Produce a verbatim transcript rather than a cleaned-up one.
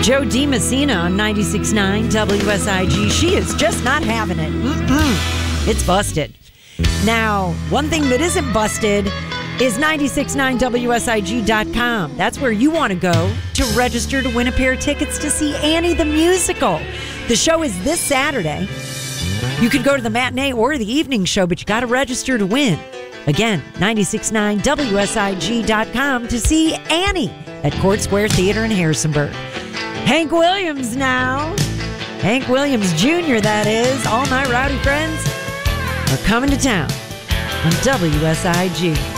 Joe DiMessina on ninety-six point nine W S I G. She is just not having it. Mm-mm. It's busted. Now, one thing that isn't busted is ninety-six point nine W S I G dot com. That's where you want to go to register to win a pair of tickets to see Annie the Musical. The show is this Saturday. You could go to the matinee or the evening show, but you got to register to win. Again, ninety-six point nine W S I G dot com to see Annie at Court Square Theater in Harrisonburg. Hank Williams now. Hank Williams Junior, that is. All my rowdy friends are coming to town on W S I G.